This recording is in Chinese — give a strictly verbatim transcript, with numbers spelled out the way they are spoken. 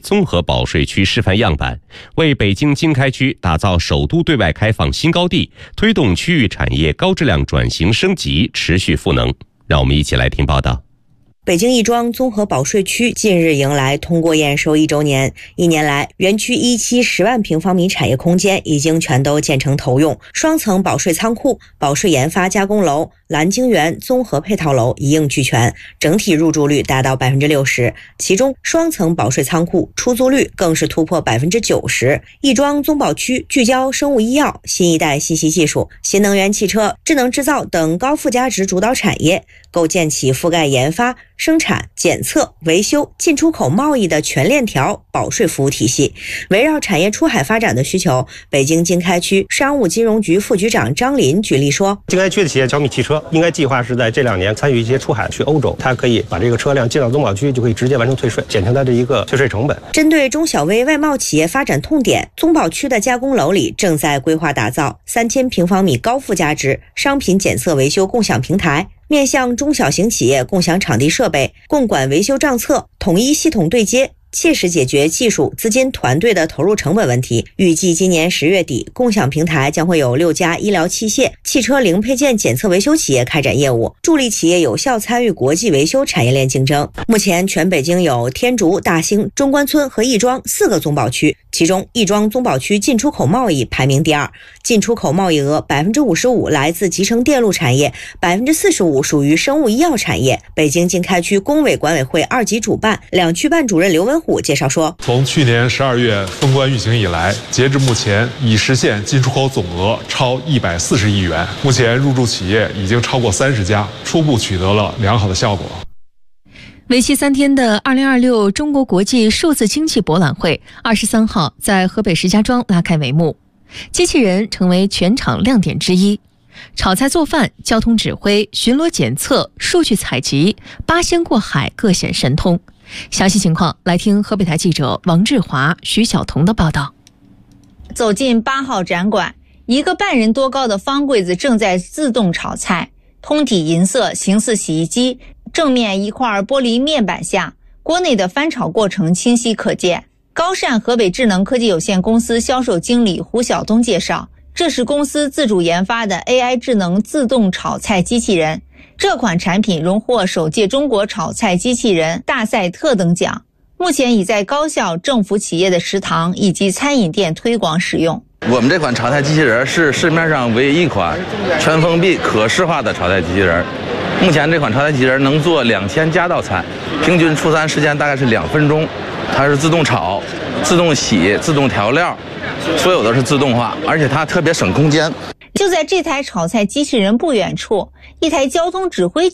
综合保税区示范样板，为北京经开区打造首都对外开放新高地，推动区域产业高质量转型升级持续赋能。让我们一起来听报道。 北京亦庄综合保税区近日迎来通过验收一周年，一年来，园区一期十万平方米产业空间已经全都建成投用，双层保税仓库、保税研发加工楼、蓝晶园综合配套楼一应俱全，整体入住率达到百分之六十，其中双层保税仓库出租率更是突破百分之九十。亦庄综保区聚焦生物医药、新一代信息技术、新能源汽车、智能制造等高附加值主导产业，构建起覆盖研发、生产、检测、维修、进出口贸易的全链条保税服务体系。围绕产业出海发展的需求，北京经开区商务金融局副局长张林举例说， 经开区的企业小米汽车应该计划是在这两年参与一些出海去欧洲，它可以把这个车辆进到综保区，就可以直接完成退税，减轻它的一个退税成本。 针对中小微外贸企业发展痛点，综保区的加工楼里正在规划打造三千平方米高附加值商品检测维修共享平台，面向中小型企业共享场地设备，共管维修账册，统一系统对接，切实解决技术、资金、团队的投入成本问题。预计今年十月底，共享平台将会有六家医疗器械、汽车零配件检测维修企业开展业务，助力企业有效参与国际维修产业链竞争。目前，全北京有天竺、大兴、中关村和亦庄四个综保区，其中亦庄综保区进出口贸易排名第二，进出口贸易额百分之五十五来自集成电路产业，百分之四十五属于生物医药产业。北京经开区工委管委会二级主办、两区办主任刘文虎介绍说， 从去年十二月封关运行以来，截至目前已实现进出口总额超一百四十亿元，目前入驻企业已经超过三十家，初步取得了良好的效果。 为期三天的二零二六中国国际数字经济博览会二十三号在河北石家庄拉开帷幕，机器人成为全场亮点之一。炒菜做饭、交通指挥、巡逻检测、数据采集、八仙过海各显神通。详细情况来听河北台记者王志华、徐晓彤的报道。 走进八号展馆，一个半人多高的方柜子正在自动炒菜，通体银色，形似洗衣机。正面一块玻璃面板下，锅内的翻炒过程清晰可见。高善河北智能科技有限公司销售经理胡晓东介绍，这是公司自主研发的 A I 智能自动炒菜机器人。这款产品荣获首届中国炒菜机器人大赛特等奖，目前已在高校、政府企业的食堂以及餐饮店推广使用。 我们这款炒菜机器人是市面上唯一一款全封闭可视化的炒菜机器人。目前这款炒菜机器人能做两千家道菜，平均出餐时间大概是两分钟。它是自动炒、自动洗、自动调料，所有都是自动化，而且它特别省空间。 就在这台炒菜机器人不远处，一台交通指挥